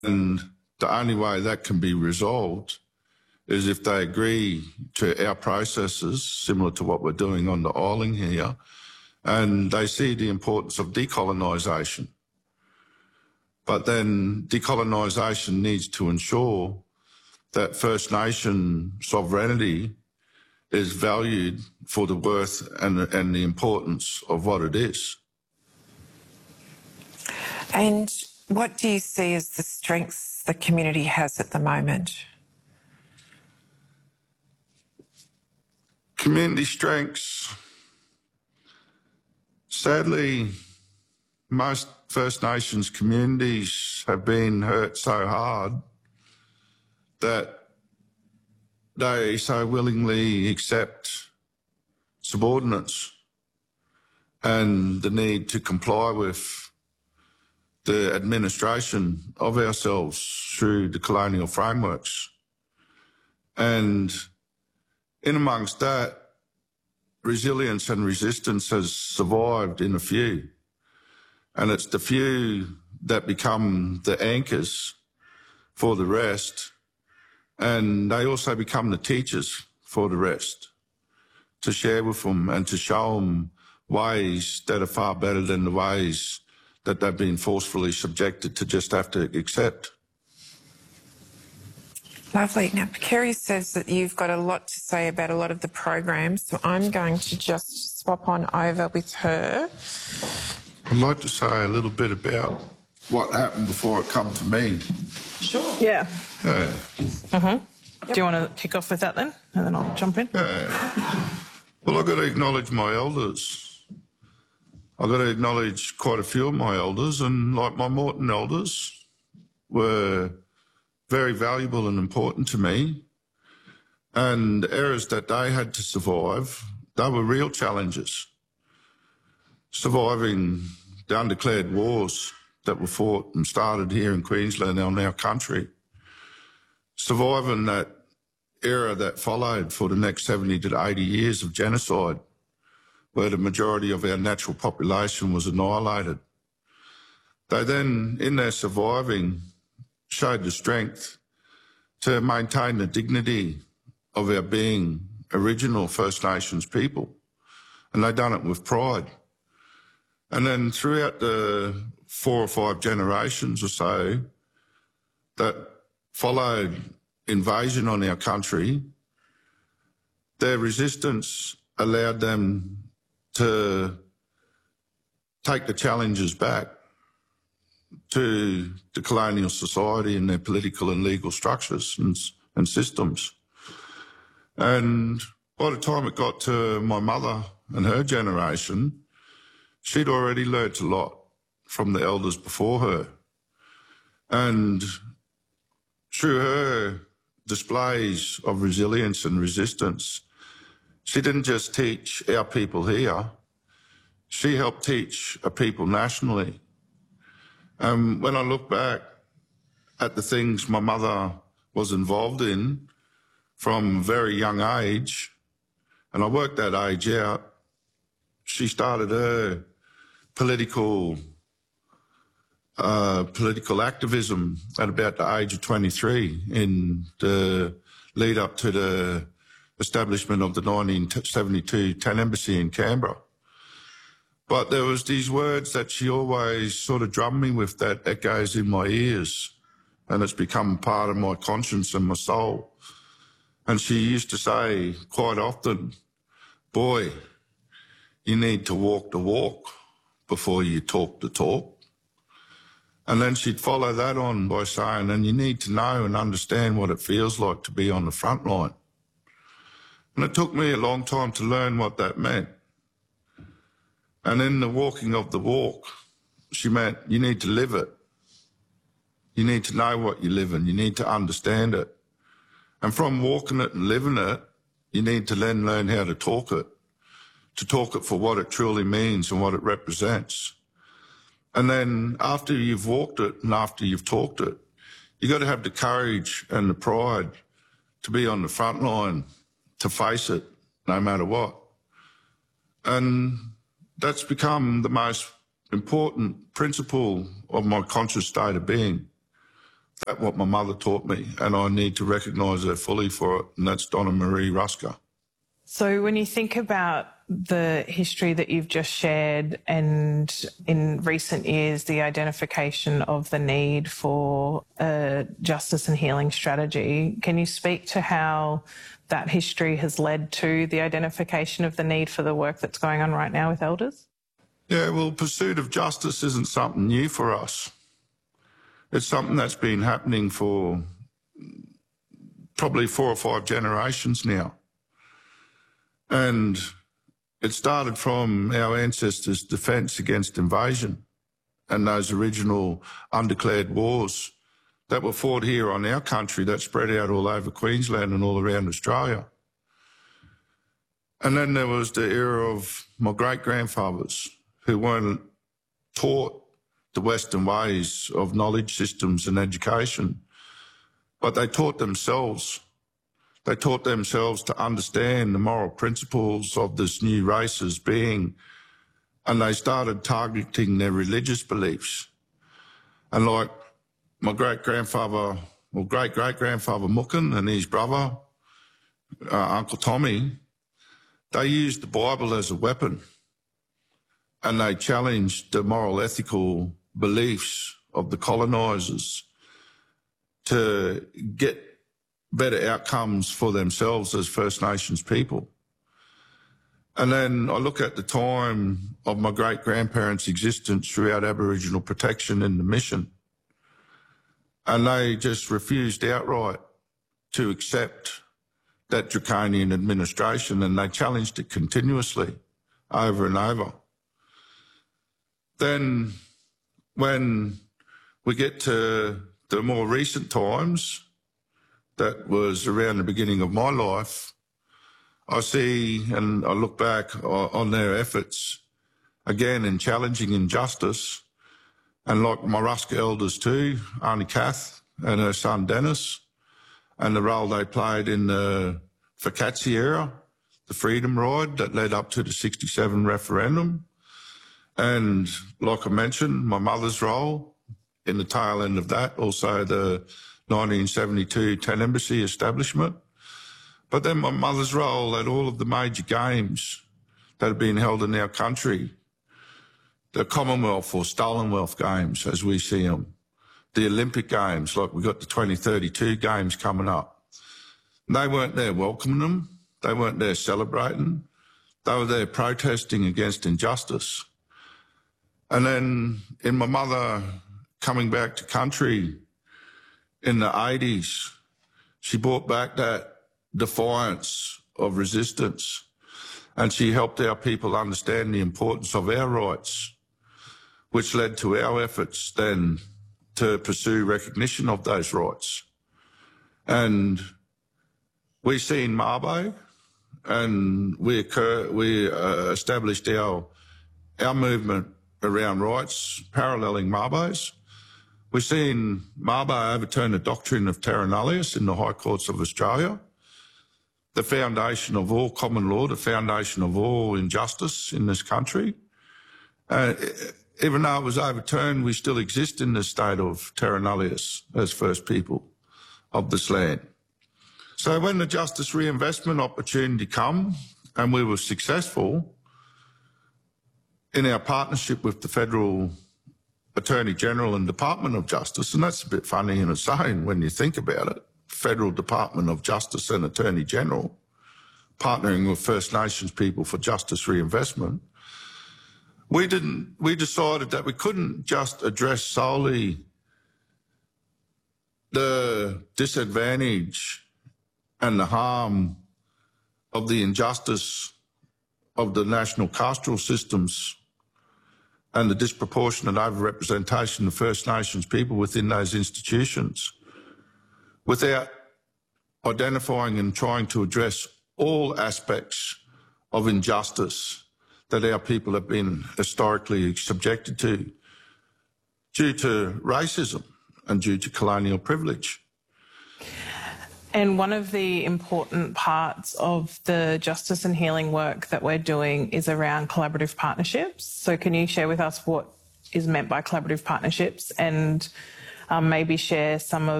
And the only way that can be resolved is if they agree to our processes, similar to what we're doing on the island here, and they see the importance of decolonisation. But then decolonisation needs to ensure that First Nation sovereignty is valued for the worth and the importance of what it is. And what do you see as the strengths the community has at the moment? Community strengths. Sadly, most First Nations communities have been hurt so hard that they so willingly accept subordinates and the need to comply with the administration of ourselves through the colonial frameworks. And in amongst that, resilience and resistance has survived in a few. And it's the few that become the anchors for the rest. And they also become the teachers for the rest, to share with them and to show them ways that are far better than the ways that they've been forcefully subjected to just have to accept. Lovely. Now, Kerry says that you've got a lot to say about a lot of the programs, so I'm going to just swap on over with her. I'd like to say a little bit about what happened before it come to me. Sure. Yeah. Yeah. Yep. Do you want to kick off with that then? And then I'll jump in. Yeah. Well, I've got to acknowledge my elders. I've got to acknowledge quite a few of my elders, and like my Moreton elders were very valuable and important to me. And the eras that they had to survive, they were real challenges. Surviving the undeclared wars that were fought and started here in Queensland on our country. Surviving that era that followed for the next 70 to 80 years of genocide, where the majority of our natural population was annihilated. They then, in their surviving, showed the strength to maintain the dignity of our being original First Nations people. And they done it with pride. And then throughout the 4 or 5 generations or so that followed invasion on our country, their resistance allowed them to take the challenges back to the colonial society and their political and legal structures and systems. And by the time it got to my mother and her generation, she'd already learnt a lot from the elders before her. And through her displays of resilience and resistance, she didn't just teach our people here, she helped teach a people nationally. When I look back at the things my mother was involved in from a very young age, and I worked that age out, she started her political activism at about the age of 23 in the lead up to the establishment of the 1972 Tent Embassy in Canberra. But there was these words that she always sort of drummed me with that echoes in my ears, and it's become part of my conscience and my soul. And she used to say quite often, boy, you need to walk the walk before you talk the talk. And then she'd follow that on by saying, and you need to know and understand what it feels like to be on the front line. And it took me a long time to learn what that meant. And in the walking of the walk, she meant you need to live it. You need to know what you're living. You need to understand it. And from walking it and living it, you need to then learn how to talk it for what it truly means and what it represents. And then after you've walked it and after you've talked it, you got to have the courage and the pride to be on the front line, to face it no matter what. And that's become the most important principle of my conscious state of being, That's what my mother taught me, and I need to recognise her fully for it, and that's Donna Marie Rusker. So when you think about the history that you've just shared and in recent years, the identification of the need for a justice and healing strategy, can you speak to how that history has led to the identification of the need for the work that's going on right now with elders? Yeah, well, pursuit of justice isn't something new for us. It's something that's been happening for probably 4 or 5 generations now. And it started from our ancestors' defence against invasion and those original undeclared wars that were fought here on our country that spread out all over Queensland and all around Australia. And then there was the era of my great-grandfathers who weren't taught the Western ways of knowledge systems and education, but they taught themselves. They taught themselves to understand the moral principles of this new race as being, and they started targeting their religious beliefs. And like my great-grandfather, or great-great-grandfather Mookin and his brother, Uncle Tommy, they used the Bible as a weapon, and they challenged the moral, ethical beliefs of the colonisers to get better outcomes for themselves as First Nations people. And then I look at the time of my great-grandparents' existence throughout Aboriginal protection in the mission, and they just refused outright to accept that draconian administration, and they challenged it continuously over and over. Then when we get to the more recent times, that was around the beginning of my life, I see and I look back on their efforts again in challenging injustice, and like my Rusker elders too, Auntie Kath and her son Dennis, and the role they played in the Fakatsi era, the freedom ride that led up to the 67 referendum. And like I mentioned, my mother's role in the tail end of that, also the 1972 10 Embassy establishment. But then my mother's role at all of the major games that have been held in our country, the Commonwealth or Stolenwealth Games as we see them, the Olympic Games, like we've got the 2032 Games coming up. They weren't there welcoming them. They weren't there celebrating. They were there protesting against injustice. And then in my mother coming back to country in the 80s, she brought back that defiance of resistance, and she helped our people understand the importance of our rights, which led to our efforts then to pursue recognition of those rights. And we seen Mabo, and we established our movement around rights, paralleling Mabo's. We've seen Mabo overturn the doctrine of terra nullius in the High Courts of Australia, the foundation of all common law, the foundation of all injustice in this country. Even though it was overturned, we still exist in the state of terra nullius as First People of this land. So when the justice reinvestment opportunity come, and we were successful in our partnership with the Federal Attorney General and Department of Justice, and that's a bit funny in its own when you think about it, Federal Department of Justice and Attorney General partnering with First Nations people for justice reinvestment, we decided that we couldn't just address solely the disadvantage and the harm of the injustice of the national castural systems and the disproportionate overrepresentation of First Nations people within those institutions, without identifying and trying to address all aspects of injustice that our people have been historically subjected to due to racism and due to colonial privilege. And one of the important parts of the justice and healing work that we're doing is around collaborative partnerships. So can you share with us what is meant by collaborative partnerships and maybe share some of